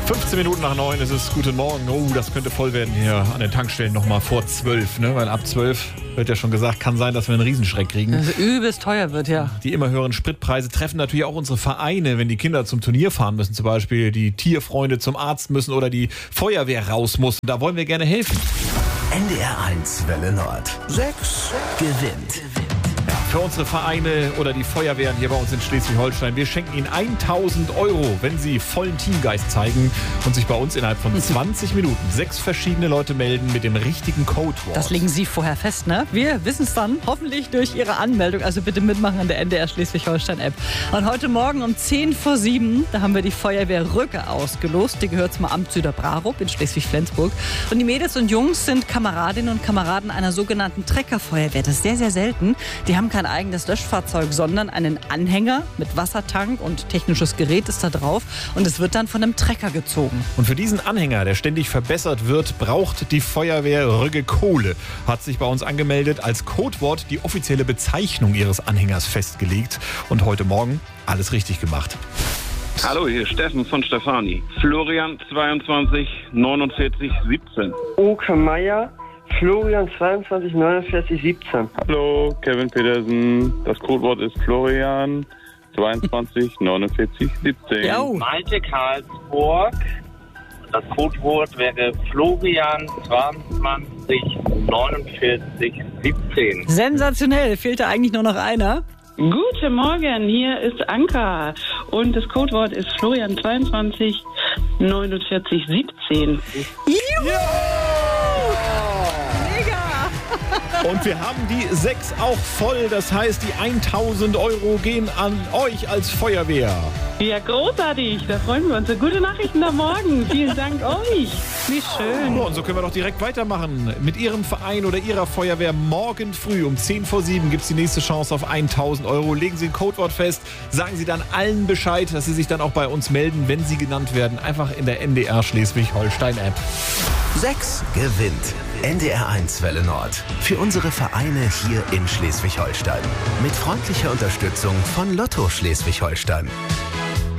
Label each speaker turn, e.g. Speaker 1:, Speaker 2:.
Speaker 1: 15 Minuten nach 9 ist es. Guten Morgen. Oh, das könnte voll werden hier an den Tankstellen nochmal vor 12, ne? Weil ab 12 wird ja schon gesagt, kann sein, dass wir einen Riesenschreck kriegen.
Speaker 2: Also übelst teuer wird, ja.
Speaker 1: Die immer höheren Spritpreise treffen natürlich auch unsere Vereine, wenn die Kinder zum Turnier fahren müssen, zum Beispiel die Tierfreunde zum Arzt müssen oder die Feuerwehr raus muss. Da wollen wir gerne helfen.
Speaker 3: NDR1 Welle Nord. 6 gewinnt.
Speaker 1: Für unsere Vereine oder die Feuerwehren hier bei uns in Schleswig-Holstein. Wir schenken Ihnen 1.000 €, wenn Sie vollen Teamgeist zeigen und sich bei uns innerhalb von 20 Minuten 6 verschiedene Leute melden mit dem richtigen Codewort.
Speaker 2: Das legen Sie vorher fest, ne? Wir wissen es dann hoffentlich durch Ihre Anmeldung. Also bitte mitmachen an der NDR Schleswig-Holstein-App. Und heute Morgen um 10 vor 7, da haben wir die Feuerwehr Rügge ausgelost. Die gehört zum Amt Süderbrarup in Schleswig-Flensburg. Und die Mädels und Jungs sind Kameradinnen und Kameraden einer sogenannten Treckerfeuerwehr. Das ist sehr, sehr selten. Die haben kein eigenes Löschfahrzeug, sondern einen Anhänger mit Wassertank und technisches Gerät ist da drauf und es wird dann von einem Trecker gezogen.
Speaker 1: Und für diesen Anhänger, der ständig verbessert wird, braucht die Feuerwehr Rügge Kohle. Hat sich bei uns angemeldet, als Codewort die offizielle Bezeichnung ihres Anhängers festgelegt und heute Morgen alles richtig gemacht.
Speaker 4: Hallo, hier ist Steffen von Stefani. Florian 22 49 17.
Speaker 5: Oke Meier, Florian 22 49 17.
Speaker 4: Hallo, Kevin Petersen. Das Codewort ist Florian 22 49 17.
Speaker 2: Jo.
Speaker 6: Malte Karlsburg. Das Codewort wäre Florian 22 49 17.
Speaker 2: Sensationell, fehlte eigentlich nur noch einer.
Speaker 7: Guten Morgen, hier ist Anka und das Codewort ist Florian 22 49 17.
Speaker 1: Und wir haben die 6 auch voll. Das heißt, die 1.000 € gehen an euch als Feuerwehr.
Speaker 7: Ja, großartig, da freuen wir uns. Gute Nachrichten am Morgen. Vielen Dank euch. Wie schön.
Speaker 1: So, und so können wir doch direkt weitermachen. Mit Ihrem Verein oder Ihrer Feuerwehr morgen früh um 10 vor 7 gibt es die nächste Chance auf 1.000 €. Legen Sie ein Codewort fest, sagen Sie dann allen Bescheid, dass Sie sich dann auch bei uns melden, wenn Sie genannt werden. Einfach in der NDR Schleswig-Holstein-App.
Speaker 3: 6 gewinnt. NDR1 Welle Nord. Für unsere Vereine hier in Schleswig-Holstein. Mit freundlicher Unterstützung von Lotto Schleswig-Holstein.